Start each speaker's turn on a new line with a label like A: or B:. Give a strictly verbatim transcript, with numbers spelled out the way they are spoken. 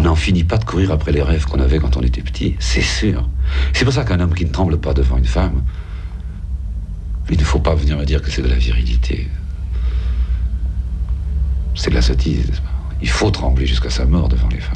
A: n'en finit pas de courir après les rêves qu'on avait quand on était petit, c'est sûr. C'est pour ça qu'un homme qui ne tremble pas devant une femme, il ne faut pas venir me dire que c'est de la virilité. C'est de la sottise, n'est-ce pas? Il faut trembler jusqu'à sa mort devant les femmes.